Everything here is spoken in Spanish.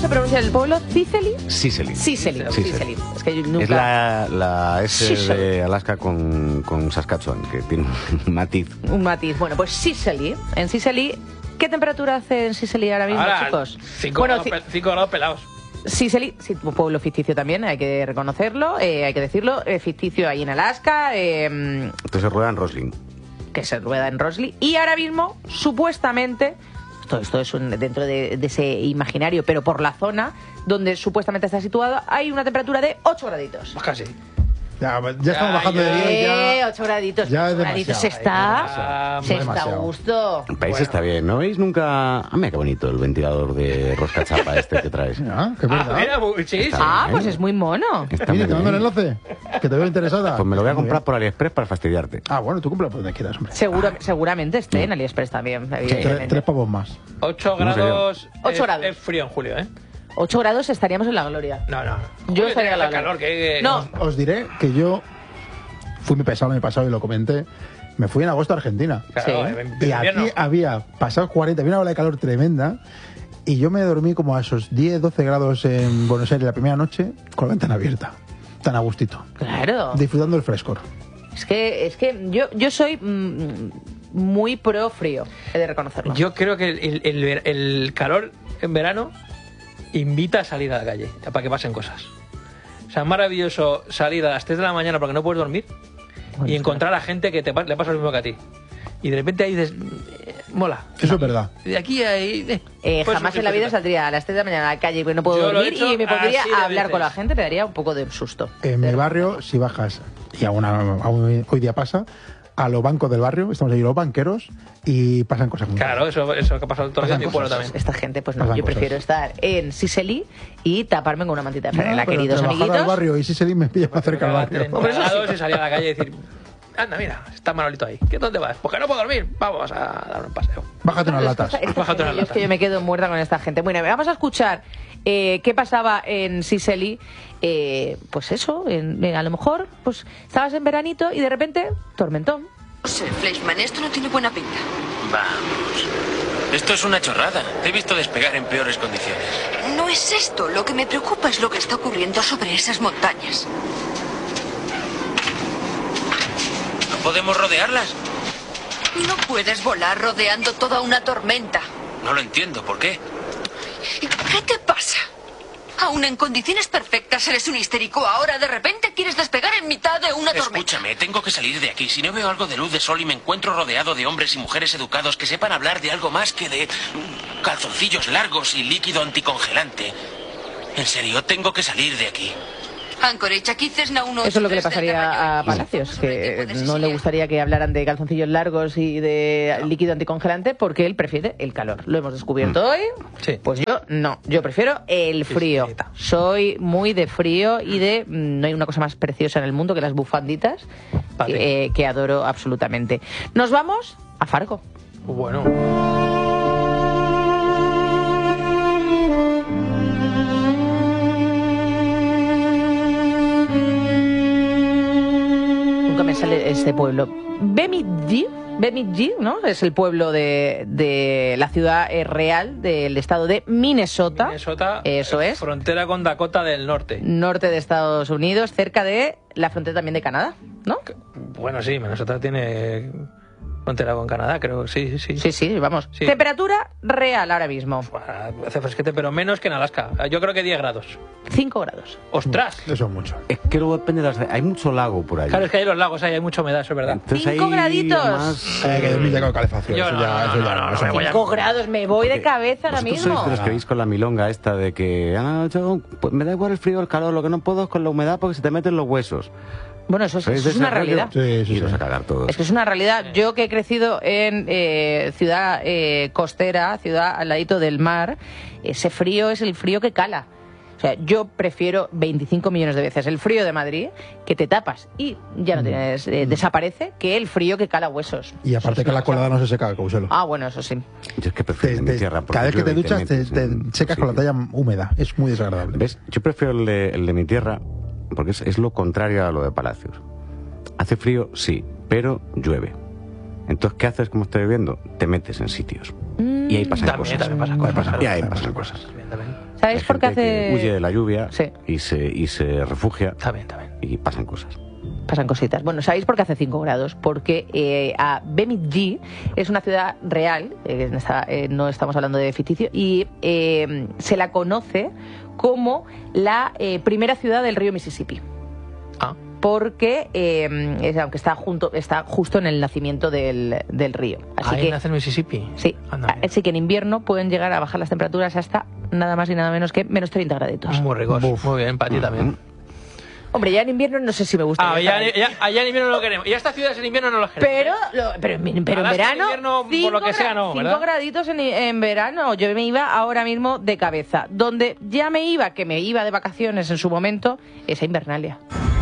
se pronuncia el pueblo? ¿Cicely? Cicely. Cicely. Es que yo nunca... Es la S de Alaska con Saskatchewan, que tiene un matiz. Un matiz. Bueno, pues Cicely. En Cicely, ¿qué temperatura hace en Cicely ahora mismo, chicos? 5 grados pelados. Cicely, sí, un pueblo ficticio también, hay que reconocerlo, hay que decirlo, ficticio ahí en Alaska. Entonces se rueda en Roslin. Que se rueda en Roslin. Y ahora mismo, supuestamente, esto es dentro de ese imaginario, pero por la zona donde supuestamente está situado, hay una temperatura de 8 graditos. Pues casi. Ya estamos bajando de día. 8 graditos. Ya 8 graditos se está a gusto. El país está bien, ¿no veis nunca? Ah, mira qué bonito el ventilador de rosca chapa este que traes. Qué verdad. Mira, sí. Pues es muy mono. Mira, te mando el enlace, que te veo interesada. Pues me lo voy a comprar por AliExpress para fastidiarte. Bueno, tú compra por donde quieras, hombre. Seguramente esté en AliExpress también, evidentemente. 3 pavos más. 8 grados. 8 grados. Es frío en julio, ¿eh? 8 grados estaríamos en la gloria. No. Yo estaría en la calor. No. Os diré que yo fui muy pesado el año pasado y lo comenté. Me fui en agosto a Argentina. Claro, y aquí había pasado 40, había una ola de calor tremenda. Y yo me dormí como a esos 10, 12 grados en Buenos Aires la primera noche con la ventana abierta. Tan a gustito. Claro. Disfrutando el frescor. Es que yo soy muy pro frío, he de reconocerlo. Yo creo que el calor en verano invita a salir a la calle, para que pasen cosas. O sea, es maravilloso salir a las 3 de la mañana porque no puedes dormir y encontrar a gente que le pasa lo mismo que a ti. Y de repente ahí dices, mola. Eso es verdad. De aquí a ahí... jamás en la vida saldría a las 3 de la mañana a la calle porque no puedo dormir y me pondría a hablar con la gente, me daría un poco de susto. En mi barrio, si bajas, y aún hoy día pasa, a los bancos del barrio, estamos ahí los banqueros y pasan cosas muy Claro, eso que ha pasado todo el tiempo también. Esta gente, pues no, yo prefiero estar en Cicely y taparme con una mantita de franela, queridos amiguitos. Bajar al barrio y Cicely me pilla más cerca al barrio. Y salir a la calle y decir, anda, mira, está Manolito ahí. ¿Dónde vas? Porque no puedo dormir. Vamos a dar un paseo. Bájate unas latas. Es que yo me quedo muerta con esta gente. Bueno, vamos a escuchar qué pasaba en Cicely. Pues eso, a lo mejor pues estabas en veranito y de repente, tormentón. Fleischmann, esto no tiene buena pinta. Vamos. Esto es una chorrada. Te he visto despegar en peores condiciones. No es esto. Lo que me preocupa es lo que está ocurriendo sobre esas montañas. ¿No podemos rodearlas? No puedes volar rodeando toda una tormenta. No lo entiendo. ¿Por qué? ¿Qué te pasa? Aún en condiciones perfectas eres un histérico. Ahora de repente quieres despegar en mitad de una tormenta. Escúchame, tengo que salir de aquí. Si no veo algo de luz de sol y me encuentro rodeado de hombres y mujeres educados que sepan hablar de algo más que de calzoncillos largos y líquido anticongelante. En serio, tengo que salir de aquí. Anchorage, aquí Cessna 183. Eso es lo que le pasaría a Palacios, que no le gustaría que hablaran de calzoncillos largos y de líquido anticongelante porque él prefiere el calor. Lo hemos descubierto hoy. Sí. Pues yo no, yo prefiero el frío. Soy muy de frío y no hay una cosa más preciosa en el mundo que las bufanditas que adoro absolutamente. Nos vamos a Fargo. Bueno. Me sale este pueblo. Bemidji, ¿no? Es el pueblo de la ciudad real del estado de Minnesota. Eso es. Frontera con Dakota del Norte. Norte de Estados Unidos, cerca de la frontera también de Canadá, ¿no? Bueno, sí, Minnesota tiene frontera con Canadá, creo. Sí, vamos. Sí. Temperatura real ahora mismo. Hace fresquete, pero menos que en Alaska. Yo creo que 10 grados. 5 grados. ¡Ostras! Eso es mucho. Es que luego depende de hay mucho lago por ahí. Claro, es que hay los lagos, hay mucha humedad, eso es verdad. 5 graditos. Hay que dormir ya con calefacción. No, 5 grados, me voy de cabeza ahora mismo. Vosotros sois de los que veis con la milonga esta de que pues me da igual el frío o el calor, lo que no puedo es con la humedad porque se te meten los huesos. Bueno, eso es una realidad. Sí. A cagar todos. Es que es una realidad. Yo que he crecido en ciudad costera, ciudad al ladito del mar, ese frío es el frío que cala. O sea, yo prefiero 25 millones de veces el frío de Madrid, que te tapas y ya no tienes, desaparece, que el frío que cala huesos. Y aparte que la colada no se seca, Causelo. Bueno, eso sí. Yo es que prefiero el de mi tierra. Cada vez que te duchas te secas con la talla húmeda. Es muy desagradable. ¿Ves? Yo prefiero el de mi tierra porque es lo contrario a lo de Palacios. Hace frío, sí, pero llueve. Entonces, ¿qué haces como estoy viviendo? Te metes en sitios. Y ahí pasan cosas. También pasan cosas. Y ahí pasan cosas. O ¿Sabéis Hay por qué gente que hace...? huye de la lluvia Sí. y se refugia Está bien, está bien. y pasan cosas. Pasan cositas. Bueno, ¿sabéis por qué hace 5 grados? Porque a Bemidji es una ciudad real, no estamos hablando de ficticio, y se la conoce como la primera ciudad del río Mississippi. Ah, Porque, aunque está justo en el nacimiento del río. Así ahí que, nace el Mississippi. sí, Anda, bien. así que en invierno pueden llegar a bajar las temperaturas hasta nada más y nada menos que menos 30 graditos. Muy rico. Muy bien, para ti también. Hombre, ya en invierno no sé si me gusta. Allá en invierno no lo queremos. Y a estas ciudades en invierno no lo queremos. Pero en Alaska en verano, invierno, por lo que sea, no, 5 ¿verdad? graditos en verano. Yo me iba ahora mismo de cabeza. Donde ya me iba, que me iba de vacaciones en su momento, es a Invernalia.